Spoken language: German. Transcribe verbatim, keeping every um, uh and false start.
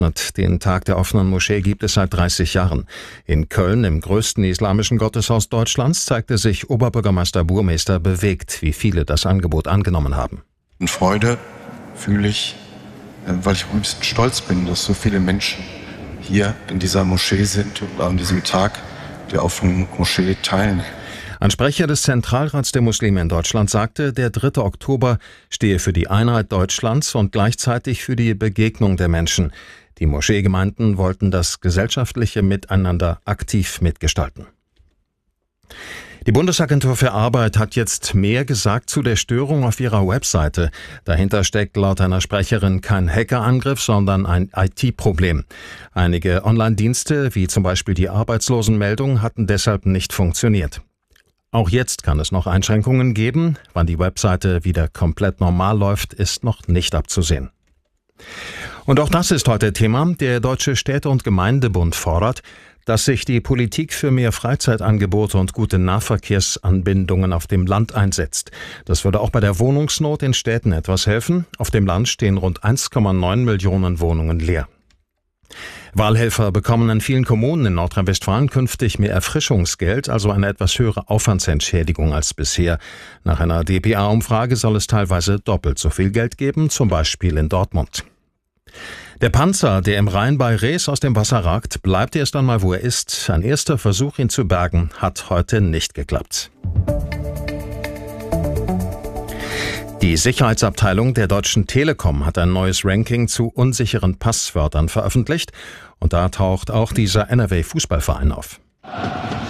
Den Tag der offenen Moschee gibt es seit dreißig Jahren. In Köln, im größten islamischen Gotteshaus Deutschlands, zeigte sich Oberbürgermeister Burmester bewegt, wie viele das Angebot angenommen haben. Und Freude fühle ich, weil ich auch ein bisschen stolz bin, dass so viele Menschen hier in dieser Moschee sind und an diesem Tag der offenen Moschee teilnehmen. Ein Sprecher des Zentralrats der Muslime in Deutschland sagte, der dritte Oktober stehe für die Einheit Deutschlands und gleichzeitig für die Begegnung der Menschen. Die Moscheegemeinden wollten das gesellschaftliche Miteinander aktiv mitgestalten. Die Bundesagentur für Arbeit hat jetzt mehr gesagt zu der Störung auf ihrer Webseite. Dahinter steckt laut einer Sprecherin kein Hackerangriff, sondern ein I T-Problem. Einige Online-Dienste, wie zum Beispiel die Arbeitslosenmeldung, hatten deshalb nicht funktioniert. Auch jetzt kann es noch Einschränkungen geben. Wann die Webseite wieder komplett normal läuft, ist noch nicht abzusehen. Und auch das ist heute Thema. Der Deutsche Städte- und Gemeindebund fordert, dass sich die Politik für mehr Freizeitangebote und gute Nahverkehrsanbindungen auf dem Land einsetzt. Das würde auch bei der Wohnungsnot in Städten etwas helfen. Auf dem Land stehen rund eins Komma neun Millionen Wohnungen leer. Wahlhelfer bekommen in vielen Kommunen in Nordrhein-Westfalen künftig mehr Erfrischungsgeld, also eine etwas höhere Aufwandsentschädigung als bisher. Nach einer D P A-Umfrage soll es teilweise doppelt so viel Geld geben, zum Beispiel in Dortmund. Der Panzer, der im Rhein bei Rees aus dem Wasser ragt, bleibt erst einmal, wo er ist. Ein erster Versuch, ihn zu bergen, hat heute nicht geklappt. Die Sicherheitsabteilung der Deutschen Telekom hat ein neues Ranking zu unsicheren Passwörtern veröffentlicht. Und da taucht auch dieser N R W-Fußballverein auf.